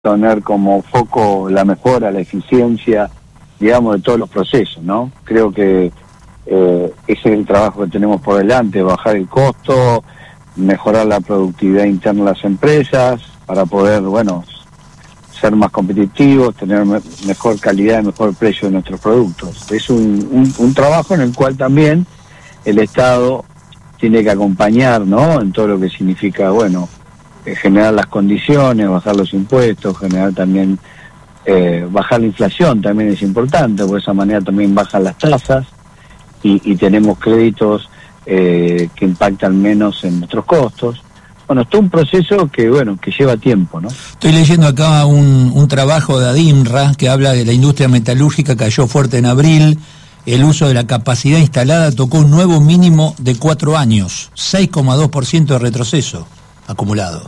poner como foco la mejora, la eficiencia, digamos, de todos los procesos, ¿no? Creo que ese es el trabajo que tenemos por delante, bajar el costo, mejorar la productividad interna de las empresas, para poder, bueno, ser más competitivos, tener mejor calidad y mejor precio de nuestros productos. Es un trabajo en el cual también el Estado tiene que acompañar, ¿no?, en todo lo que significa, bueno, generar las condiciones, bajar los impuestos, generar también, bajar la inflación también es importante, porque de esa manera también bajan las tasas y tenemos créditos que impactan menos en nuestros costos. Bueno, es todo un proceso que, bueno, que lleva tiempo, ¿no? Estoy leyendo acá un trabajo de ADIMRA que habla de la industria metalúrgica, cayó fuerte en abril, el uso de la capacidad instalada tocó un nuevo mínimo de 4 años, 6,2% de retroceso acumulado.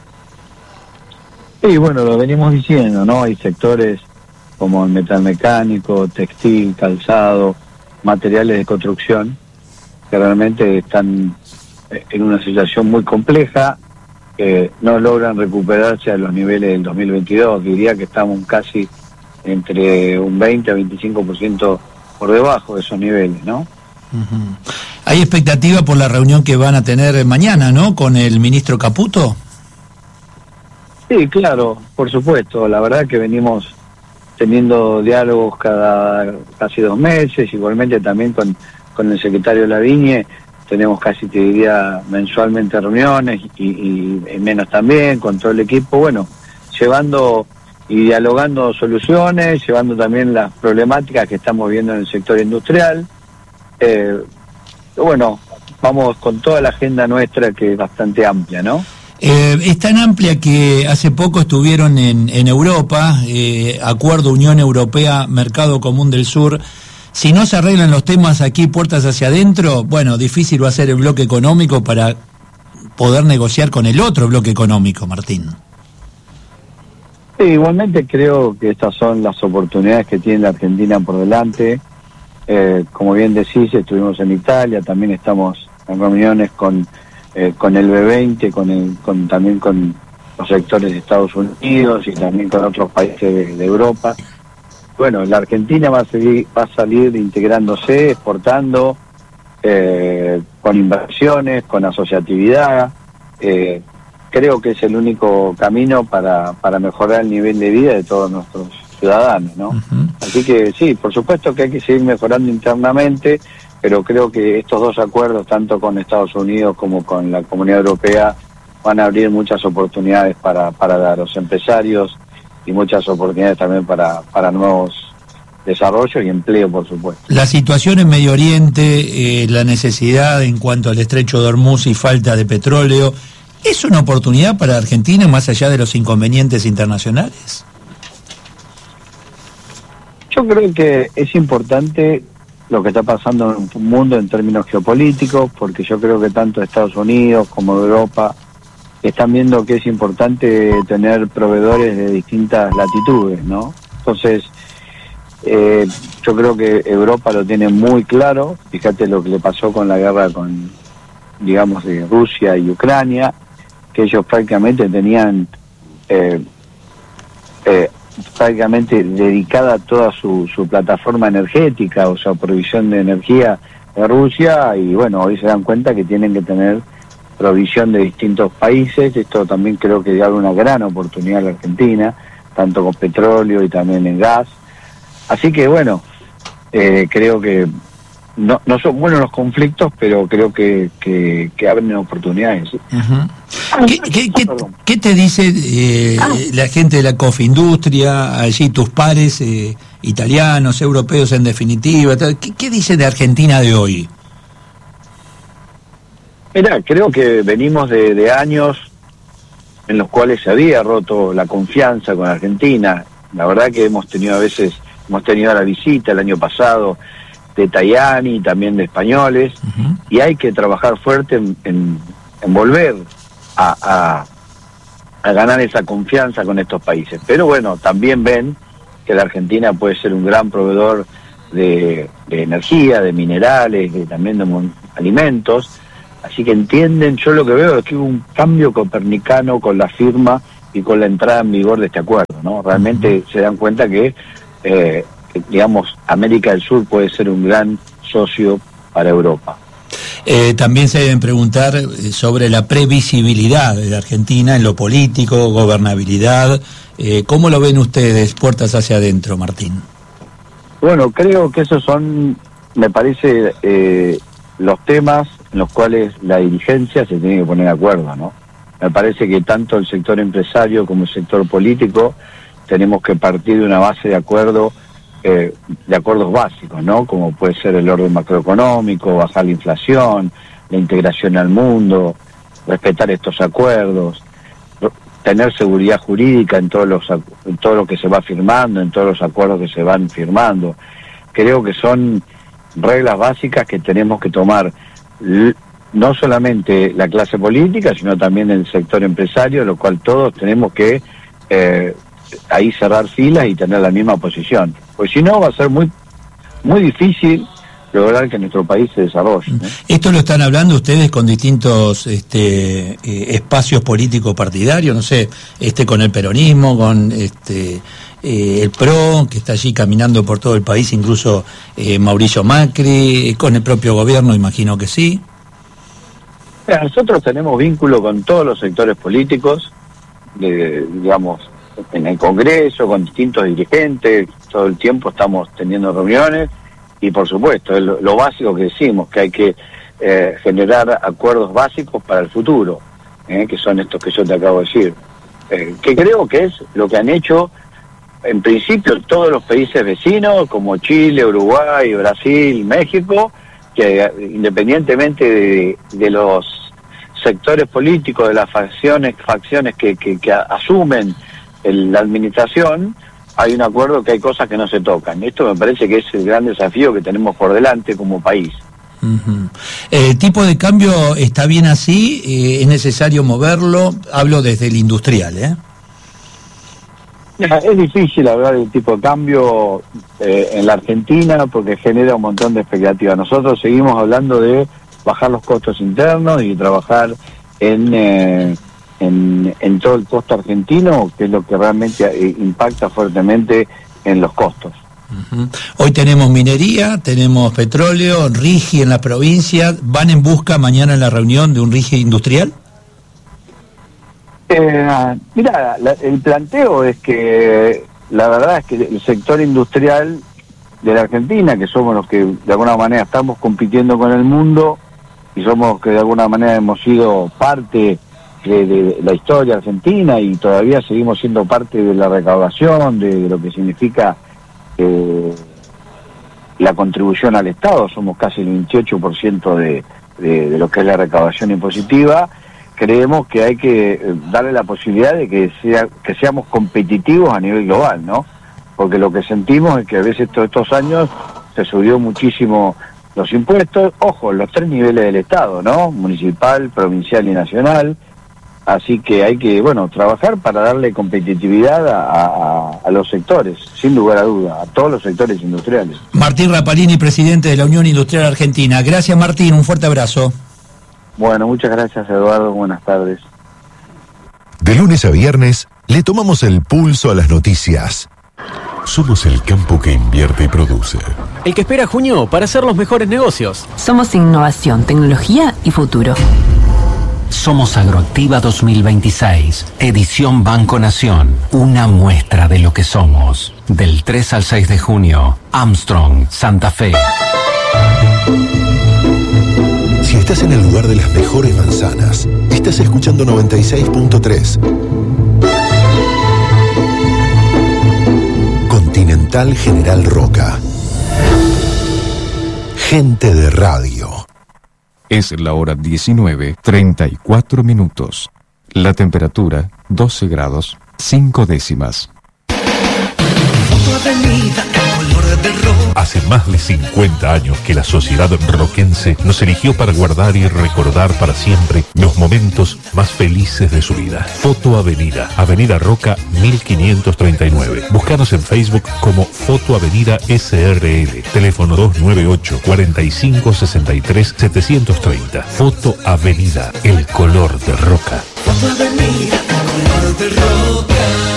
Sí, bueno, lo venimos diciendo, ¿no? Hay sectores como el metalmecánico, textil, calzado, materiales de construcción, que realmente están en una situación muy compleja, no logran recuperarse a los niveles del 2022, diría que estamos casi entre un 20 a 25% por debajo de esos niveles, ¿no? Uh-huh. ¿Hay expectativa por la reunión que van a tener mañana, ¿no?, con el ministro Caputo? Sí, claro, por supuesto. La verdad que venimos teniendo diálogos cada casi 2 meses, igualmente también con el secretario Lavigne, tenemos casi, te diría, mensualmente reuniones y menos también, con todo el equipo, bueno, llevando y dialogando soluciones, llevando también las problemáticas que estamos viendo en el sector industrial. Bueno, vamos con toda la agenda nuestra, que es bastante amplia, ¿no? Es tan amplia que hace poco estuvieron en Europa, Acuerdo Unión Europea, Mercado Común del Sur. Si no se arreglan los temas aquí, puertas hacia adentro, bueno, difícil va a ser el bloque económico para poder negociar con el otro bloque económico, Martín. Sí, igualmente creo que estas son las oportunidades que tiene la Argentina por delante. Como bien decís, estuvimos en Italia, también estamos en reuniones con el B20, también con los sectores de Estados Unidos y también con otros países de Europa. Bueno, la Argentina va a salir integrándose, exportando, con inversiones, con asociatividad. Creo que es el único camino para mejorar el nivel de vida de todos nuestros ciudadanos, ¿no? Uh-huh. Así que sí, por supuesto que hay que seguir mejorando internamente, pero creo que estos 2 acuerdos, tanto con Estados Unidos como con la Comunidad Europea, van a abrir muchas oportunidades para los empresarios y muchas oportunidades también para nuevos desarrollos y empleo, por supuesto. La situación en Medio Oriente, la necesidad en cuanto al estrecho de Hormuz y falta de petróleo, ¿es una oportunidad para Argentina más allá de los inconvenientes internacionales? Yo creo que es importante lo que está pasando en el mundo en términos geopolíticos, porque yo creo que tanto Estados Unidos como Europa están viendo que es importante tener proveedores de distintas latitudes, ¿no? Entonces, yo creo que Europa lo tiene muy claro. Fíjate lo que le pasó con la guerra digamos, de Rusia y Ucrania, que ellos prácticamente tenían prácticamente dedicada toda su plataforma energética, o sea, provisión de energía de Rusia, y bueno, hoy se dan cuenta que tienen que tener provisión de distintos países. Esto también creo que da una gran oportunidad a la Argentina, tanto con petróleo y también en gas. Así que bueno, creo que no son buenos los conflictos, pero creo que abren oportunidades. Uh-huh. ¿Qué te dice la gente de la Cofindustria, allí tus pares italianos, europeos en definitiva? ¿Qué dice de Argentina de hoy? Mira, creo que venimos de años en los cuales se había roto la confianza con Argentina. La verdad que hemos tenido la visita el año pasado de Tajani y también de españoles, uh-huh, y hay que trabajar fuerte en volver a ganar esa confianza con estos países. Pero bueno, también ven que la Argentina puede ser un gran proveedor de energía, de minerales, también de alimentos. Así que entienden, yo lo que veo es que hubo un cambio copernicano con la firma y con la entrada en vigor de este acuerdo, ¿no? Realmente se dan cuenta que, digamos, América del Sur puede ser un gran socio para Europa. También se deben preguntar sobre la previsibilidad de la Argentina en lo político, gobernabilidad. ¿Cómo lo ven ustedes, puertas hacia adentro, Martín? Bueno, creo que esos son, me parece, los temas en los cuales la dirigencia se tiene que poner de acuerdo, ¿no? Me parece que tanto el sector empresario como el sector político tenemos que partir de una base de acuerdos básicos, ¿no? Como puede ser el orden macroeconómico, bajar la inflación, la integración al mundo, respetar estos acuerdos, tener seguridad jurídica en todo lo que se va firmando, en todos los acuerdos que se van firmando. Creo que son reglas básicas que tenemos que tomar no solamente la clase política, sino también el sector empresario, lo cual todos tenemos que ahí cerrar filas y tener la misma posición. Pues si no, va a ser muy, muy difícil lograr que nuestro país se desarrolle, ¿no? ¿Esto lo están hablando ustedes con distintos espacios políticos partidarios? No sé, con el peronismo, con el PRO, que está allí caminando por todo el país, incluso Mauricio Macri, con el propio gobierno, imagino que sí. Nosotros tenemos vínculo con todos los sectores políticos, digamos, en el Congreso, con distintos dirigentes, todo el tiempo estamos teniendo reuniones, y por supuesto, es lo básico que decimos, que hay que generar acuerdos básicos para el futuro, que son estos que yo te acabo de decir, que creo que es lo que han hecho en principio todos los países vecinos, como Chile, Uruguay, Brasil, México, que independientemente de los sectores políticos, de las facciones que asumen la administración, hay un acuerdo que hay cosas que no se tocan. Esto me parece que es el gran desafío que tenemos por delante como país. Uh-huh. ¿El tipo de cambio está bien así? ¿Es necesario moverlo? Hablo desde el industrial, Es difícil hablar del tipo de cambio en la Argentina porque genera un montón de expectativas. Nosotros seguimos hablando de bajar los costos internos y trabajar en todo el costo argentino, que es lo que realmente impacta fuertemente en los costos. Uh-huh. Hoy tenemos minería, tenemos petróleo, RIGI en la provincia. ¿Van en busca mañana en la reunión de un RIGI industrial? Mira, el planteo es que la verdad es que el sector industrial de la Argentina, que somos los que de alguna manera estamos compitiendo con el mundo y somos que de alguna manera hemos sido parte de la historia argentina y todavía seguimos siendo parte de la recaudación, de lo que significa la contribución al Estado, somos casi el 28% de lo que es la recaudación impositiva. Creemos que hay que darle la posibilidad de que seamos competitivos a nivel global, ¿no? Porque lo que sentimos es que a veces todos estos años se subió muchísimo los impuestos, ojo, los 3 niveles del Estado, ¿no? Municipal, provincial y nacional. Así que hay que, trabajar para darle competitividad a los sectores, sin lugar a duda, a todos los sectores industriales. Martín Rapalini, presidente de la Unión Industrial Argentina. Gracias, Martín, un fuerte abrazo. Bueno, muchas gracias, Eduardo, buenas tardes. De lunes a viernes, le tomamos el pulso a las noticias. Somos el campo que invierte y produce. El que espera junio para hacer los mejores negocios. Somos innovación, tecnología y futuro. Somos Agroactiva 2026, edición Banco Nación, una muestra de lo que somos. Del 3 al 6 de junio, Armstrong, Santa Fe. Si estás en el lugar de las mejores manzanas, estás escuchando 96.3. Continental General Roca. Gente de radio. Es la hora 19:34. La temperatura 12 grados 5 décimas. Hace más de 50 años que la sociedad roquense nos eligió para guardar y recordar para siempre los momentos más felices de su vida. Foto Avenida, Avenida Roca 1539. Búscanos en Facebook como Foto Avenida SRL. Teléfono 298 45 63 730. Foto Avenida, el color de Roca. Foto Avenida, el color Hotel Roca.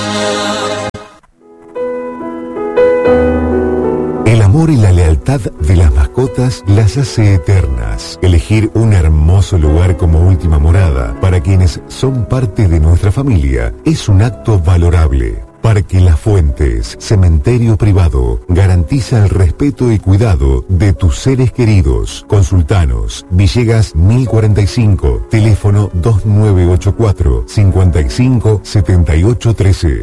El amor y la lealtad de las mascotas las hace eternas. Elegir un hermoso lugar como última morada para quienes son parte de nuestra familia es un acto valorable. Parque Las Fuentes, cementerio privado, garantiza el respeto y cuidado de tus seres queridos. Consultanos, Villegas 1045, teléfono 2984 55 78 13.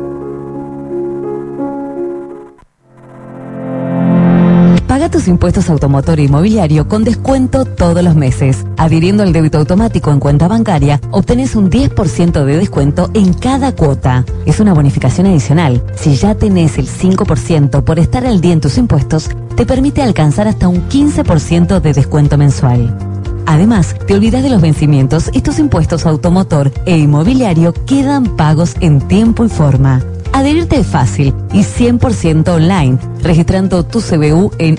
Paga tus impuestos automotor e inmobiliario con descuento todos los meses. Adhiriendo al débito automático en cuenta bancaria, obtenés un 10% de descuento en cada cuota. Es una bonificación adicional. Si ya tenés el 5% por estar al día en tus impuestos, te permite alcanzar hasta un 15% de descuento mensual. Además, te olvidas de los vencimientos y tus impuestos automotor e inmobiliario quedan pagos en tiempo y forma. Adherirte es fácil y 100% online, registrando tu CBU en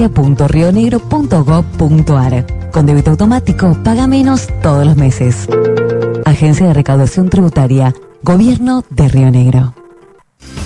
agencia.rionegro.gov.ar. Con débito automático, paga menos todos los meses. Agencia de Recaudación Tributaria, Gobierno de Río Negro.